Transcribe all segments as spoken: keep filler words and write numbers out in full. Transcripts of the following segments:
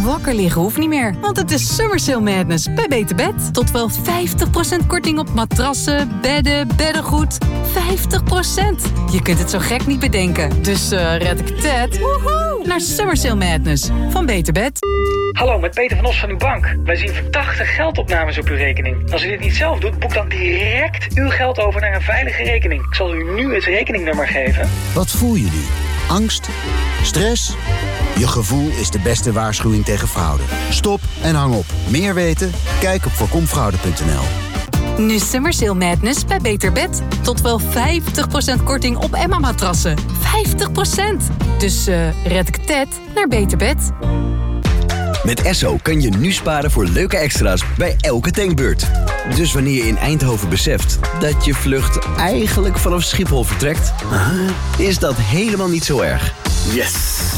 Wakker liggen hoeft niet meer, want het is Summer Sale Madness bij Beter Bed. Tot wel vijftig procent korting op matrassen, bedden, beddengoed. vijftig procent. Je kunt het zo gek niet bedenken. Dus uh, red ik het woehoe, naar Summer Sale Madness van Beter Bed. Hallo, met Peter van Os van uw bank. Wij zien verdachte geldopnames op uw rekening. Als u dit niet zelf doet, boek dan direct uw geld over naar een veilige rekening. Ik zal u nu het rekeningnummer geven. Wat voel je nu? Angst? Stress? Je gevoel is de beste waarschuwing tegen fraude. Stop en hang op. Meer weten? Kijk op voorkomfraude punt n l. Nu Summer Sale Madness bij Beter Bed. Tot wel vijftig procent korting op Emma-matrassen. vijftig procent. Dus uh, red ik het naar Beter Bed. Met Esso kan je nu sparen voor leuke extra's bij elke tankbeurt. Dus wanneer je in Eindhoven beseft dat je vlucht eigenlijk vanaf Schiphol vertrekt, is dat helemaal niet zo erg. Yes!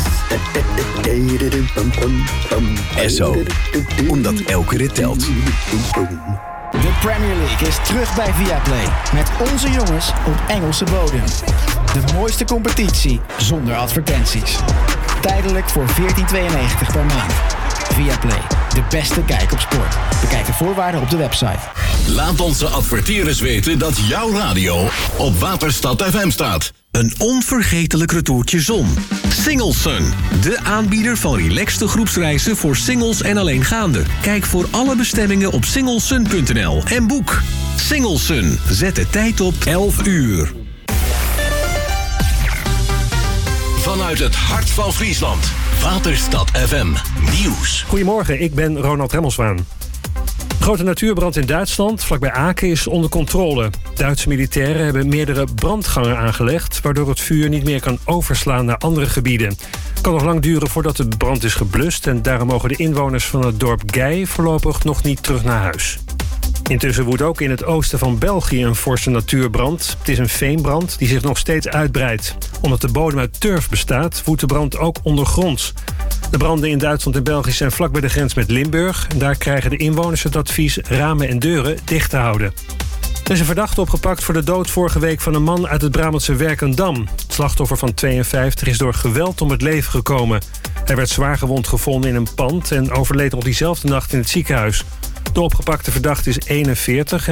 Esso. Omdat elke rit telt. De Premier League is terug bij Viaplay. Met onze jongens op Engelse bodem. De mooiste competitie zonder advertenties. Tijdelijk voor veertien tweeënnegentig per maand. Viaplay, de beste kijk op sport. Bekijk de voorwaarden op de website. Laat onze adverteerders weten dat jouw radio op Waterstad F M staat. Een onvergetelijk retourtje zon. Single Sun, de aanbieder van relaxte groepsreizen voor singles en alleengaanden. Kijk voor alle bestemmingen op singlesun punt n l en boek. Single Sun, zet de tijd op elf uur. Vanuit het hart van Friesland. Waterstad F M Nieuws. Goedemorgen, ik ben Ronald Remmelswaan. Grote natuurbrand in Duitsland, vlakbij Aken, is onder controle. Duitse militairen hebben meerdere brandgangen aangelegd, waardoor het vuur niet meer kan overslaan naar andere gebieden. Het kan nog lang duren voordat de brand is geblust en daarom mogen de inwoners van het dorp Gei voorlopig nog niet terug naar huis. Intussen woedt ook in het oosten van België een forse natuurbrand. Het is een veenbrand die zich nog steeds uitbreidt. Omdat de bodem uit turf bestaat, woedt de brand ook ondergronds. De branden in Duitsland en België zijn vlak bij de grens met Limburg. En daar krijgen de inwoners het advies ramen en deuren dicht te houden. Er is een verdachte opgepakt voor de dood vorige week van een man uit het Brabantse Werkendam. Het slachtoffer van tweeënvijftig is door geweld om het leven gekomen. Hij werd zwaar gewond gevonden in een pand en overleed nog diezelfde nacht in het ziekenhuis. De opgepakte verdachte is eenenveertig